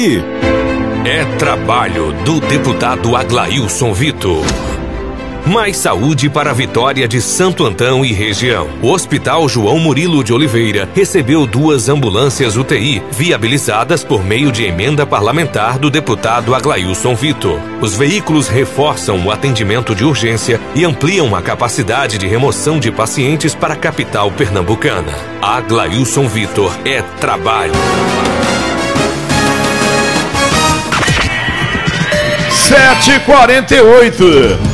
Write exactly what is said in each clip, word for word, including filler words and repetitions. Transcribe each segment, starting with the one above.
É trabalho do deputado Aglailson Vitor. Mais saúde para a Vitória de Santo Antão e região. O Hospital João Murilo de Oliveira recebeu duas ambulâncias U T I, viabilizadas por meio de emenda parlamentar do deputado Aglailson Vitor. Os veículos reforçam o atendimento de urgência e ampliam a capacidade de remoção de pacientes para a capital pernambucana. Aglailson Vitor é trabalho. sete e quarenta e oito.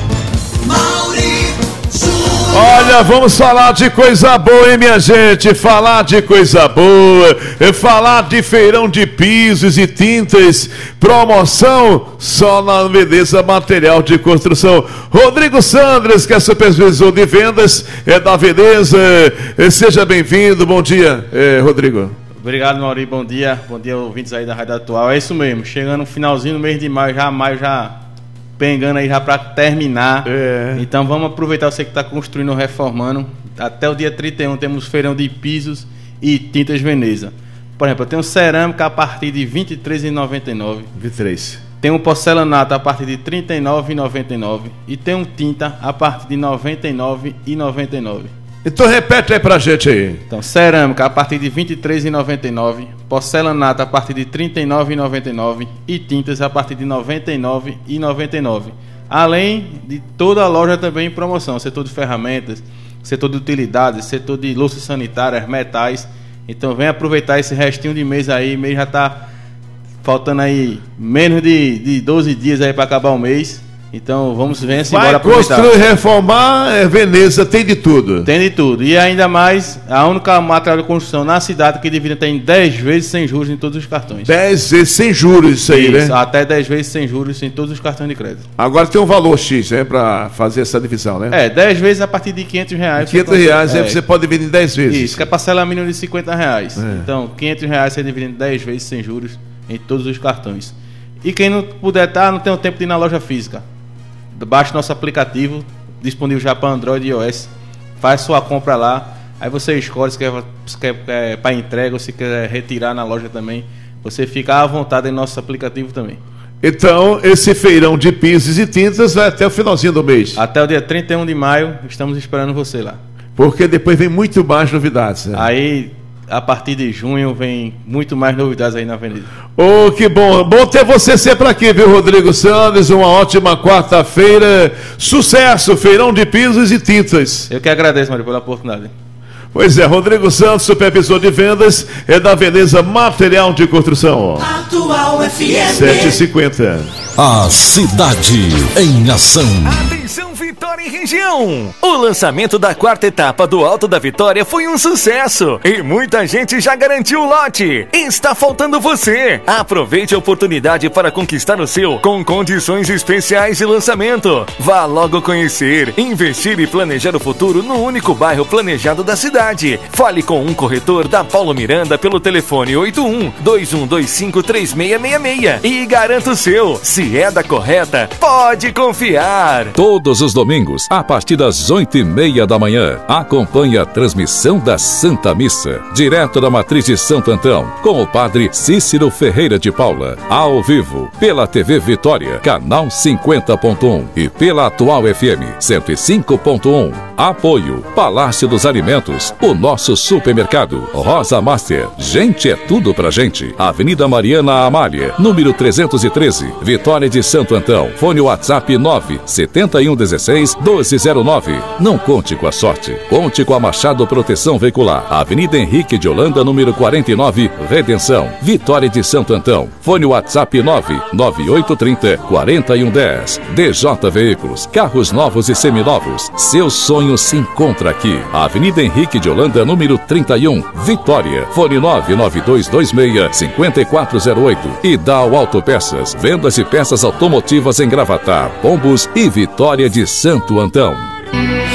Olha, vamos falar de coisa boa, hein, minha gente? Falar de coisa boa, falar de feirão de pisos e tintas, promoção só na Veneza Material de Construção. Rodrigo Sandres, que é supervisor de vendas, é da Veneza. Seja bem-vindo, bom dia, é, Rodrigo. Obrigado, Mauri, bom dia, bom dia, ouvintes aí da Rádio Atual. É isso mesmo, chegando no finalzinho do mês de maio, já maio já... pegando aí já para terminar. É. Então vamos aproveitar, você que está construindo ou reformando. Até o dia trinta e um temos feirão de pisos e tintas Veneza. Por exemplo, eu tenho cerâmica a partir de vinte e três reais e noventa e nove centavos. vinte e três. Tem um porcelanato a partir de trinta e nove reais e noventa e nove centavos. E tem um tinta a partir de noventa e nove reais e noventa e nove centavos. Então repete aí pra gente aí. Então, cerâmica a partir de vinte e três reais e noventa e nove centavos, porcelanato a partir de trinta e nove reais e noventa e nove centavos e tintas a partir de noventa e nove reais e noventa e nove centavos. Além de toda a loja também em promoção, setor de ferramentas, setor de utilidades, setor de louças sanitárias, metais. Então vem aproveitar esse restinho de mês aí, mês já tá faltando aí menos de, de doze dias aí para acabar o mês. Então vamos ver se embora aproveitar. Vai construir, reformar, é Veneza, tem de tudo. Tem de tudo. E ainda mais, a única material de construção na cidade que divide tem dez vezes sem juros em todos os cartões. dez vezes sem juros, isso aí, isso, né? Até dez vezes sem juros em todos os cartões de crédito. Agora tem um valor X, né, para fazer essa divisão, né? É, dez vezes a partir de quinhentos reais. quinhentos reais, é, aí você pode dividir em dez vezes. Isso, que é parcela mínima de cinquenta reais. É. Então, quinhentos reais você divide em dez vezes sem juros em todos os cartões. E quem não puder estar, não tem o tempo de ir na loja física. Baixe nosso aplicativo, disponível já para Android e iOS. Faz sua compra lá. Aí você escolhe se quer, se quer é, para entrega ou se quer retirar na loja também. Você fica à vontade em nosso aplicativo também. Então, esse feirão de pisos e tintas vai até o finalzinho do mês. Até o dia trinta e um de maio, estamos esperando você lá. Porque depois vem muito mais novidades, né? Aí, a partir de junho, vem muito mais novidades aí na Avenida. Oh, que bom. Bom ter você sempre aqui, viu, Rodrigo Sanders? Uma ótima quarta-feira. Sucesso, feirão de pisos e tintas. Eu que agradeço, Mário, pela oportunidade. Pois é, Rodrigo Santos, supervisor de vendas, é da Veneza Material de Construção. Atual F M. sete e cinquenta. A cidade em ação. Atenção, Vitória e região! O lançamento da quarta etapa do Alto da Vitória foi um sucesso e muita gente já garantiu o lote. Está faltando você. Aproveite a oportunidade para conquistar o seu com condições especiais de lançamento. Vá logo conhecer, investir e planejar o futuro no único bairro planejado da cidade. Fale com um corretor da Paulo Miranda pelo telefone oito um, dois um dois cinco, três seis seis seis e garanta o seu. Se é da correta, pode confiar. Todos os domingos, a partir das oito e meia da manhã, acompanhe a transmissão da Santa Missa, direto da Matriz de Santo Antão, com o padre Cícero Ferreira de Paula, ao vivo, pela T V Vitória, canal cinquenta ponto um e pela Atual F M cento e cinco ponto um. Apoio Palácio dos Alimentos, o nosso supermercado, Rosa Master, gente é tudo pra gente. Avenida Mariana Amália, número trezentos e treze, Vitória de Santo Antão. Fone WhatsApp nove sete um um seis, um dois zero nove. Não conte com a sorte, conte com a Machado Proteção Veicular. Avenida Henrique de Holanda, número quarenta e nove, Redenção, Vitória de Santo Antão. Fone WhatsApp nove nove oito três zero, quatro um um zero. D J Veículos, carros novos e seminovos. Seu sonho se encontra aqui. Avenida Henrique de Holanda, número trinta e um, Vitória. Fone nove nove dois dois seis, cinco quatro zero oito. E Dow Autopeças, vendas de peças automotivas em Gravatá, Pombos e Vitória de Santo Antão.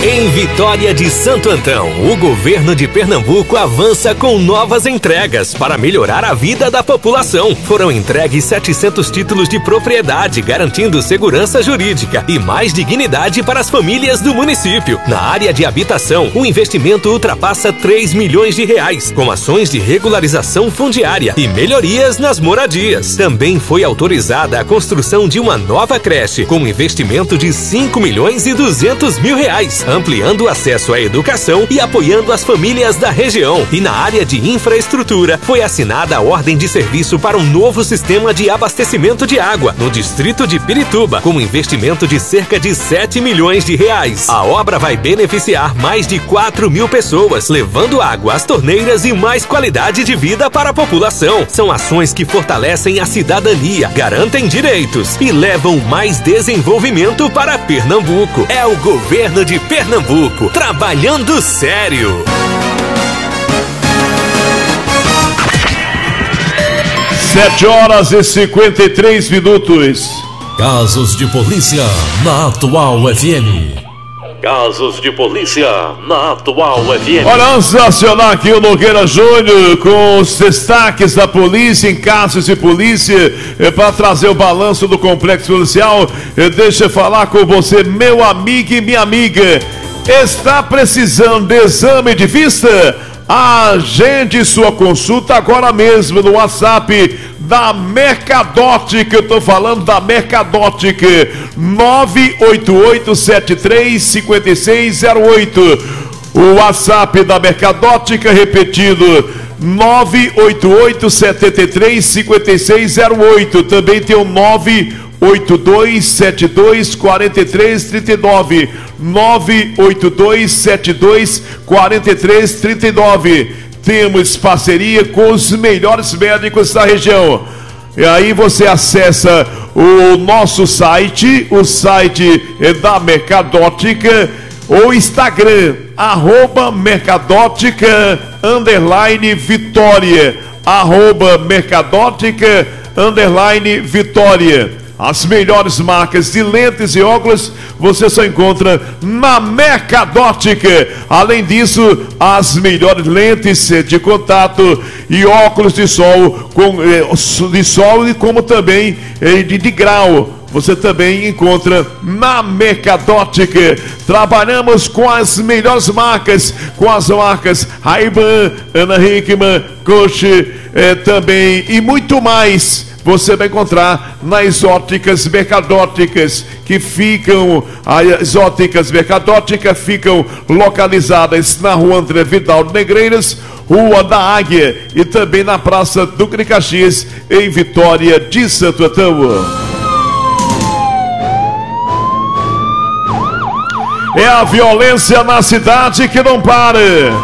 Em Vitória de Santo Antão, o governo de Pernambuco avança com novas entregas para melhorar a vida da população. Foram entregues setecentos títulos de propriedade, garantindo segurança jurídica e mais dignidade para as famílias do município. Na área de habitação, o investimento ultrapassa três milhões de reais, com ações de regularização fundiária e melhorias nas moradias. Também foi autorizada a construção de uma nova creche, com investimento de cinco milhões e duzentos mil reais, ampliando o acesso à educação e apoiando as famílias da região. E na área de infraestrutura, foi assinada a ordem de serviço para um novo sistema de abastecimento de água no distrito de Pirituba, com investimento de cerca de sete milhões de reais. A obra vai beneficiar mais de quatro mil pessoas, levando água às torneiras e mais qualidade de vida para a população. São ações que fortalecem a cidadania, garantem direitos e levam mais desenvolvimento para Pernambuco. É o governo de Pernambuco, trabalhando sério. Sete horas e cinquenta e três minutos. Casos de polícia na Atual F M. Casos de polícia na Atual F M. Olha, antes de acionar aqui o Nogueira Júnior com os destaques da polícia em casos de polícia, é, para trazer o balanço do complexo policial, é, deixa eu falar com você, meu amigo e minha amiga. Está precisando de exame de vista? Agende sua consulta agora mesmo no WhatsApp da Mercadótica. Eu estou falando da Mercadótica, nove oito oito sete três cinco seis zero oito. O WhatsApp da Mercadótica, repetido, nove oito oito sete três cinco seis zero oito. Também tem o nove oito dois sete dois quatro três três nove, nove oito dois sete dois quatro três três nove. Temos parceria com os melhores médicos da região. E aí você acessa o nosso site, o site da Mercadótica, ou Instagram, arroba Mercadótica, underline Vitória, arroba Mercadótica, underline Vitória. As melhores marcas de lentes e óculos você só encontra na Mercadótica. Além disso, as melhores lentes de contato e óculos de sol, com, de sol e como também de, de grau, você também encontra na Mercadótica. Trabalhamos com as melhores marcas, com as marcas Ray-Ban, Ana Hickman, Coach, eh, também e muito mais. Você vai encontrar nas óticas Mercadóticas, que ficam, as óticas Mercadóticas ficam localizadas na rua André Vidal de Negreiras, Rua da Águia e também na Praça Duque de Caxias, em Vitória de Santo Antão. É a violência na cidade que não para.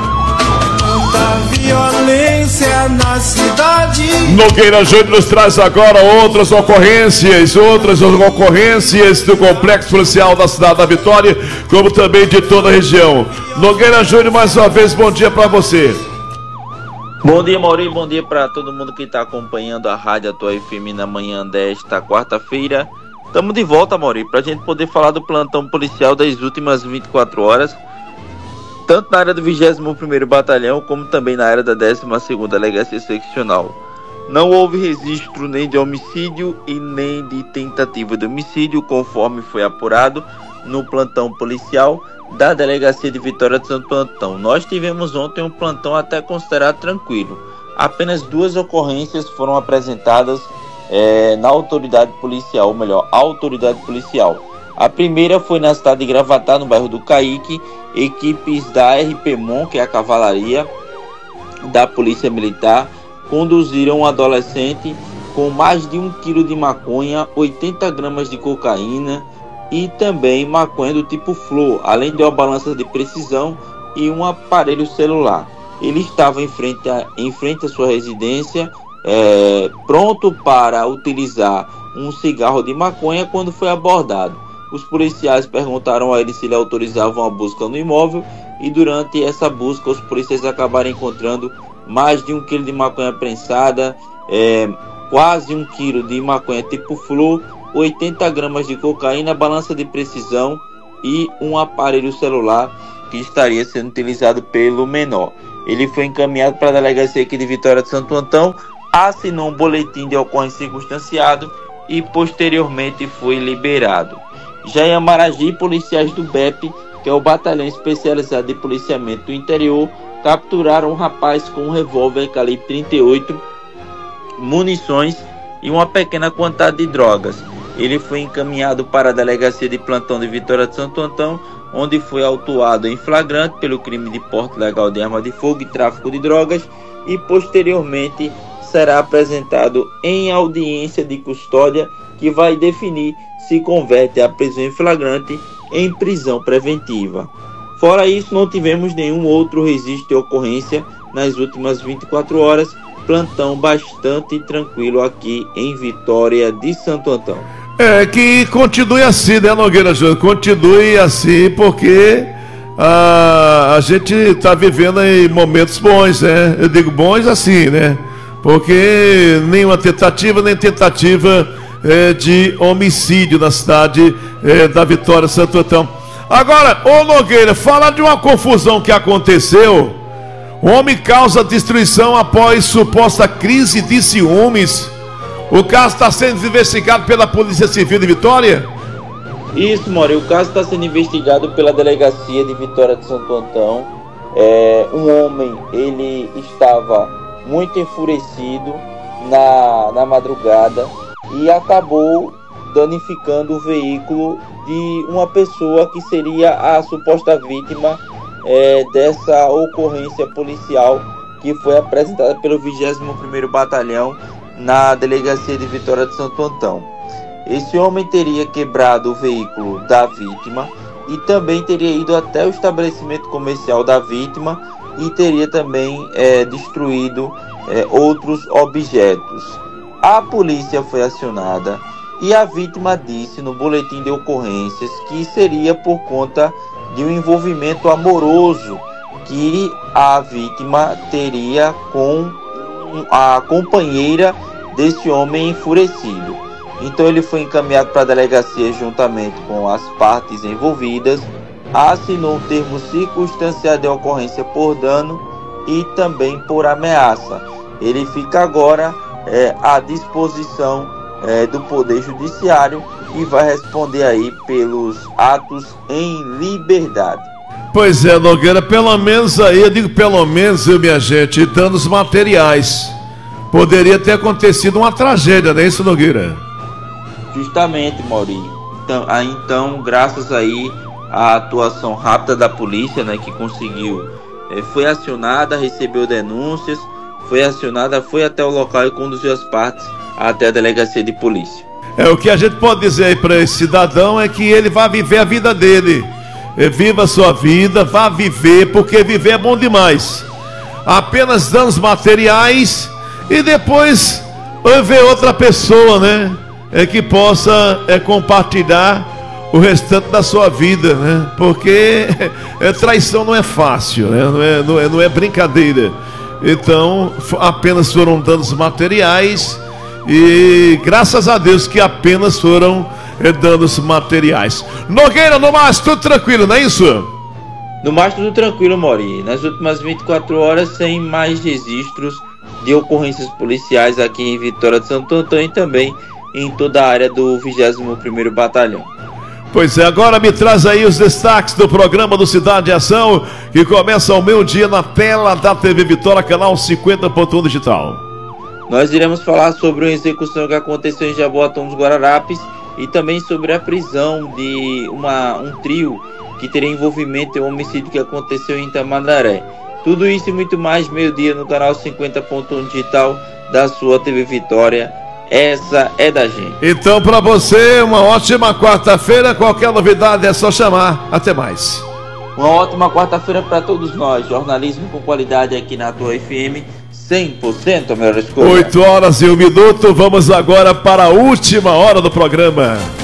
Violência na cidade. Nogueira Júnior nos traz agora outras ocorrências, outras ocorrências do complexo policial da cidade da Vitória, como também de toda a região. Nogueira Júnior, mais uma vez, bom dia para você. Bom dia, Maurício, bom dia para todo mundo que está acompanhando a Rádio Atual F M na manhã desta quarta-feira. Estamos de volta, Maurício, para a gente poder falar do plantão policial das últimas vinte e quatro horas, tanto na área do vigésimo primeiro Batalhão, como também na área da décima segunda Delegacia Seccional. Não houve registro nem de homicídio e nem de tentativa de homicídio, conforme foi apurado no plantão policial da Delegacia de Vitória de Santo Antão. Nós tivemos ontem um plantão até considerado tranquilo. Apenas duas ocorrências foram apresentadas é, na autoridade policial, ou melhor, autoridade policial. A primeira foi na cidade de Gravatá, no bairro do Caique. Equipes da R P M O N, que é a cavalaria da Polícia Militar, conduziram um adolescente com mais de um quilo de maconha, oitenta gramas de cocaína e também maconha do tipo flor, além de uma balança de precisão e um aparelho celular. Ele estava em frente a, em frente à sua residência, é, pronto para utilizar um cigarro de maconha quando foi abordado. Os policiais perguntaram a ele se ele autorizava uma busca no imóvel e durante essa busca os policiais acabaram encontrando mais de um quilo de maconha prensada, é, quase um quilo de maconha tipo flor, oitenta gramas de cocaína, balança de precisão e um aparelho celular que estaria sendo utilizado pelo menor. Ele foi encaminhado para a delegacia aqui de Vitória de Santo Antão, assinou um boletim de ocorrência circunstanciado e posteriormente foi liberado. Já em Amaragi, policiais do B E P, que é o Batalhão Especializado de Policiamento do Interior, capturaram um rapaz com um revólver calibre trinta e oito, munições e uma pequena quantidade de drogas. Ele foi encaminhado para a delegacia de plantão de Vitória de Santo Antão, onde foi autuado em flagrante pelo crime de porte ilegal de arma de fogo e tráfico de drogas, e posteriormente será apresentado em audiência de custódia, que vai definir se converte a prisão em flagrante em prisão preventiva. Fora isso, não tivemos nenhum outro registro de ocorrência nas últimas vinte e quatro horas, plantão bastante tranquilo aqui em Vitória de Santo Antão. É, que continue assim, né, Nogueira Júnior? Continue assim, porque a, a gente está vivendo em momentos bons, né? Eu digo bons assim, né? Porque nenhuma tentativa, nem tentativa é, de homicídio na cidade é, da Vitória de Santo Antão. Agora, ô Nogueira, fala de uma confusão que aconteceu. O homem causa destruição após suposta crise de ciúmes. O caso está sendo investigado pela Polícia Civil de Vitória? Isso, Mauri, o caso está sendo investigado pela Delegacia de Vitória de Santo Antão. É, um homem, ele estava muito enfurecido na, na madrugada e acabou danificando o veículo de uma pessoa que seria a suposta vítima é, dessa ocorrência policial que foi apresentada pelo vigésimo primeiro Batalhão na Delegacia de Vitória de Santo Antão. Esse homem teria quebrado o veículo da vítima e também teria ido até o estabelecimento comercial da vítima e teria também é, destruído é, outros objetos. A polícia foi acionada e a vítima disse no boletim de ocorrências que seria por conta de um envolvimento amoroso que a vítima teria com a companheira desse homem enfurecido. Então ele foi encaminhado para a delegacia juntamente com as partes envolvidas, assinou um termo circunstanciado de ocorrência por dano e também por ameaça. Ele fica agora é, à disposição é, do Poder Judiciário e vai responder aí pelos atos em liberdade. Pois é, Nogueira, pelo menos aí, eu digo pelo menos, minha gente, danos materiais. Poderia ter acontecido uma tragédia, não é isso, Nogueira? Justamente, Maurinho. Então, aí, então, graças aí à atuação rápida da polícia, né, que conseguiu, é, foi acionada, recebeu denúncias, foi acionada, foi até o local e conduziu as partes até a delegacia de polícia. É, o que a gente pode dizer aí para esse cidadão é que ele vai viver a vida dele. Viva a sua vida, vá viver, porque viver é bom demais. Apenas danos materiais e depois ver outra pessoa, né? É que possa é, compartilhar o restante da sua vida, né? Porque é, traição não é fácil, né? Não é, não é, não é brincadeira. Então, apenas foram danos materiais e graças a Deus que apenas foram é, danos materiais. Nogueira, no mais, tudo tranquilo, não é isso? No mais, tudo tranquilo, Mori. Nas últimas vinte e quatro horas, sem mais registros de ocorrências policiais aqui em Vitória de Santo Antão e também em toda a área do vigésimo primeiro Batalhão. Pois é, agora me traz aí os destaques do programa do Cidade em Ação, que começa ao meio-dia na tela da T V Vitória, canal cinquenta ponto um digital. Nós iremos falar sobre uma execução que aconteceu em Jaboatão dos Guararapes e também sobre a prisão de uma, um trio que teria envolvimento em um homicídio que aconteceu em Tamandaré. Tudo isso e muito mais, meio-dia no canal cinquenta ponto um digital da sua T V Vitória. Essa é da gente. Então, para você, uma ótima quarta-feira. Qualquer novidade é só chamar. Até mais. Uma ótima quarta-feira para todos nós. Jornalismo com qualidade aqui na tua F M. cem por cento a melhor escolha. oito horas e um minuto. Vamos agora para a última hora do programa.